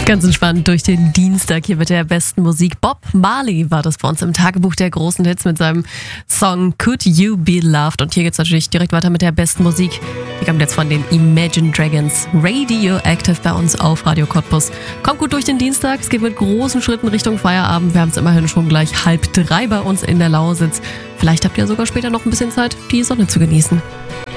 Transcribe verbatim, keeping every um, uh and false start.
Ganz entspannt durch den Dienstag hier mit der besten Musik. Bob Marley war das bei uns im Tagebuch der großen Hits mit seinem Song Could You Be Loved. Und hier geht's natürlich direkt weiter mit der besten Musik. Die kommt jetzt von den Imagine Dragons. Radioactive bei uns auf Radio Cottbus. Kommt gut durch den Dienstag. Es geht mit großen Schritten Richtung Feierabend. Wir haben es immerhin schon gleich halb drei bei uns in der Lausitz. Vielleicht habt ihr sogar später noch ein bisschen Zeit, die Sonne zu genießen.